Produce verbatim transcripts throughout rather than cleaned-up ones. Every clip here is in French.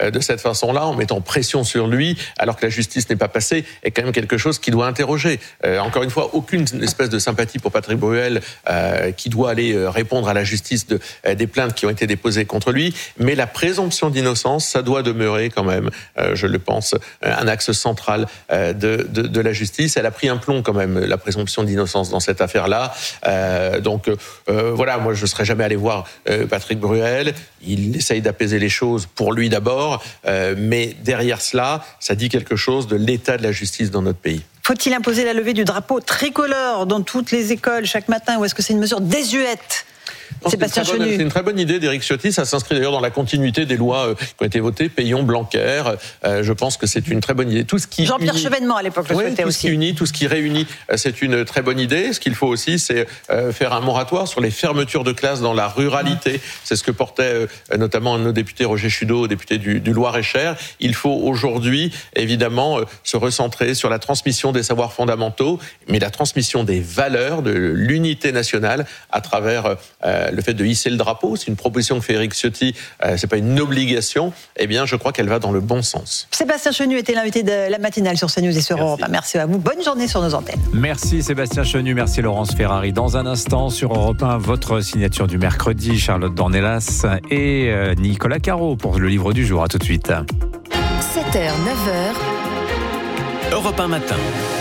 de cette façon-là, en mettant pression sur lui, alors que la justice n'est pas passée, est quand même quelque chose qui doit interroger. Euh, encore une fois, aucune espèce de sympathie pour Patrick Bruel, euh, qui doit aller répondre à la justice de, euh, des plaintes qui ont été déposées contre lui, mais la présomption d'innocence, ça doit demeurer quand même, euh, je le pense, un axe central euh, de, de, de la justice. Elle a pris un plomb quand même, la présomption d'innocence dans cette affaire-là. Euh, donc euh, voilà, moi je ne serais jamais allé voir euh, Patrick Bruel. Il essaye d'apaiser les choses pour lui d'abord, euh, mais derrière cela, ça dit quelque chose de l'état de la justice dans notre pays. Faut-il imposer la levée du drapeau tricolore dans toutes les écoles chaque matin, ou est-ce que c'est une mesure désuète ? Sébastien Chenu. C'est une très bonne idée d'Éric Ciotti. Ça s'inscrit d'ailleurs dans la continuité des lois euh, qui ont été votées, Payon, Blanquer. Euh, je pense que c'est une très bonne idée. Tout ce qui Jean-Pierre unit, Chevènement à l'époque le oui, souhaitait tout aussi. Tout ce qui unit, tout ce qui réunit, euh, c'est une très bonne idée. Ce qu'il faut aussi, c'est euh, faire un moratoire sur les fermetures de classes dans la ruralité. C'est ce que portait euh, notamment un de nos députés, Roger Chudeau, député du, du Loir-et-Cher. Il faut aujourd'hui, évidemment, euh, se recentrer sur la transmission des savoirs fondamentaux, mais la transmission des valeurs, de l'unité nationale, à travers euh, le fait de hisser le drapeau. C'est une proposition que fait Éric Ciotti, euh, c'est pas une obligation. Eh bien, je crois qu'elle va dans le bon sens. Sébastien Chenu était l'invité de la matinale sur CNews et sur Europe. Merci. Merci à vous. Bonne journée sur nos antennes. Merci Sébastien Chenu, merci Laurence Ferrari. Dans un instant sur Europe un, votre signature du mercredi, Charlotte Dornelas et euh, Nicolas Caro pour le livre du jour. À tout de suite. sept heures, neuf heures. Europe un matin.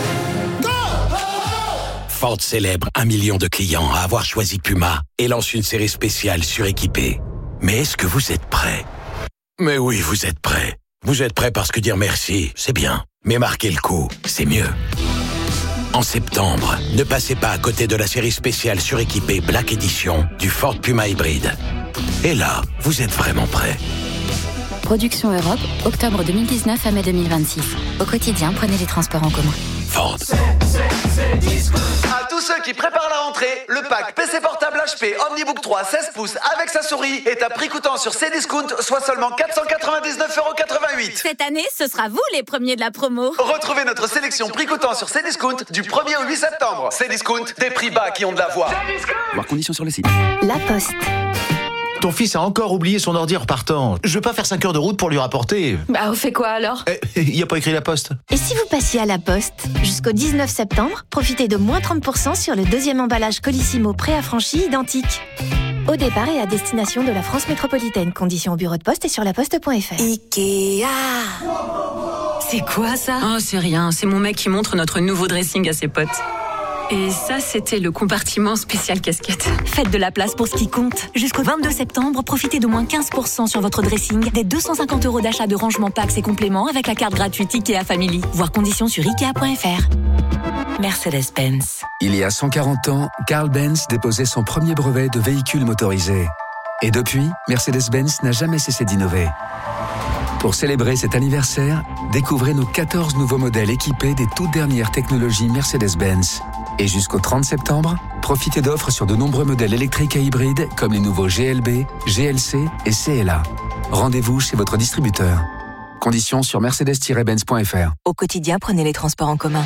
Ford célèbre un million de clients à avoir choisi Puma et lance une série spéciale suréquipée. Mais est-ce que vous êtes prêts ? Mais oui, vous êtes prêts. Vous êtes prêts parce que dire merci, c'est bien. Mais marquer le coup, c'est mieux. En septembre, ne passez pas à côté de la série spéciale suréquipée Black Edition du Ford Puma hybride. Et là, vous êtes vraiment prêts. Production Europe, octobre deux mille dix-neuf à mai deux mille vingt-six. Au quotidien, prenez les transports en commun. Ford. C'est, c'est, c'est Discount. À tous ceux qui préparent la rentrée, le pack P C portable H P Omnibook trois seize pouces avec sa souris est à prix coûtant sur Cdiscount, soit seulement quatre cent quatre-vingt-dix-neuf euros quatre-vingt-huit. Cette année, ce sera vous les premiers de la promo. Retrouvez notre sélection prix coûtant sur Cdiscount du premier au huit septembre. Cdiscount, des prix bas qui ont de la voix. Voir conditions sur le site. La Poste. Ton fils a encore oublié son ordi en repartant. Je veux pas faire cinq heures de route pour lui rapporter. Bah, on fait quoi alors ? Il eh, y a pas écrit La Poste. Et si vous passiez à La Poste ? Jusqu'au dix-neuf septembre, profitez de moins trente pour cent sur le deuxième emballage Colissimo préaffranchi identique. Au départ et à destination de la France métropolitaine. Conditions au bureau de poste et sur laposte point f r. Ikea. C'est quoi ça ? Oh, c'est rien. C'est mon mec qui montre notre nouveau dressing à ses potes. Et ça, c'était le compartiment spécial casquette. Faites de la place pour ce qui compte. Jusqu'au vingt-deux septembre, profitez de moins quinze pour cent sur votre dressing, des deux cent cinquante euros d'achat de rangement packs et compléments avec la carte gratuite Ikea Family. Voir conditions sur ikea point f r. Mercedes-Benz. Il y a cent quarante ans, Carl Benz déposait son premier brevet de véhicule motorisé. Et depuis, Mercedes-Benz n'a jamais cessé d'innover. Pour célébrer cet anniversaire, découvrez nos quatorze nouveaux modèles équipés des toutes dernières technologies Mercedes-Benz. Et jusqu'au trente septembre, profitez d'offres sur de nombreux modèles électriques et hybrides comme les nouveaux G L B, G L C et C L A. Rendez-vous chez votre distributeur. Conditions sur mercedes tiret benz point f r. Au quotidien, prenez les transports en commun.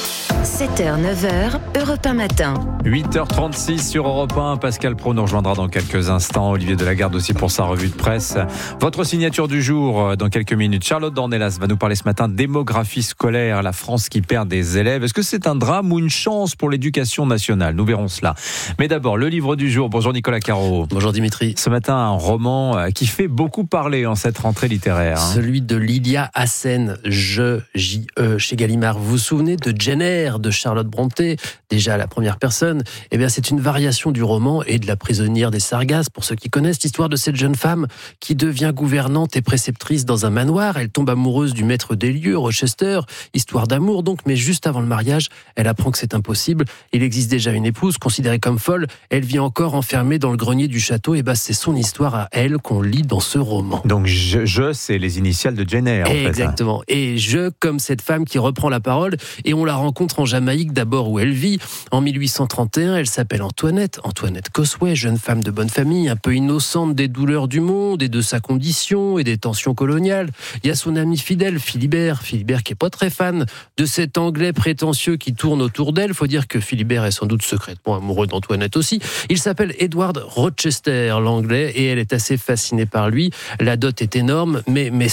sept heures, neuf heures, Europe un matin. huit heures trente-six sur Europe un. Pascal Praud nous rejoindra dans quelques instants. Olivier Delagarde aussi pour sa revue de presse. Votre signature du jour dans quelques minutes. Charlotte Dornelas va nous parler ce matin démographie scolaire, la France qui perd des élèves. Est-ce que c'est un drame ou une chance pour l'éducation nationale ? Nous verrons cela. Mais d'abord, le livre du jour. Bonjour Nicolas Caro. Bonjour Dimitri. Ce matin, un roman qui fait beaucoup parler en cette rentrée littéraire. Hein. Celui de Lilia Hassen, Je, J E, chez Gallimard. Vous vous souvenez de Jane Eyre de Charlotte Brontë, déjà à la première personne? Eh bien, c'est une variation du roman et de La prisonnière des Sargasses, pour ceux qui connaissent l'histoire de cette jeune femme qui devient gouvernante et préceptrice dans un manoir. Elle tombe amoureuse du maître des lieux, Rochester, histoire d'amour donc, mais juste avant le mariage, elle apprend que c'est impossible. Il existe déjà une épouse considérée comme folle. Elle vit encore enfermée dans le grenier du château. Et ben, c'est son histoire à elle qu'on lit dans ce roman. Donc, je, je c'est les initiales de Jane Eyre, en fait. Exactement. Et je, comme cette femme qui reprend la parole, et on la rencontre en Jamaïque d'abord où elle vit. En mille huit cent trente et un, elle s'appelle Antoinette, Antoinette Cosway, jeune femme de bonne famille, un peu innocente des douleurs du monde et de sa condition et des tensions coloniales. Il y a son ami fidèle, Philibert, Philibert qui est pas très fan de cet Anglais prétentieux qui tourne autour d'elle. Faut dire que Philibert est sans doute secrètement amoureux d'Antoinette aussi. Il s'appelle Edward Rochester, l'Anglais, et elle est assez fascinée par lui. La dot est énorme, mais, mais